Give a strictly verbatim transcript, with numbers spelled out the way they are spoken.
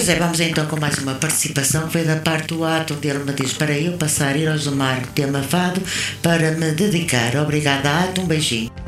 Pois é, vamos então com mais uma participação que foi da parte do ato, onde ele me diz para eu passar a ir ao Zumar, tema fado, para me dedicar. Obrigada, Ato, um beijinho.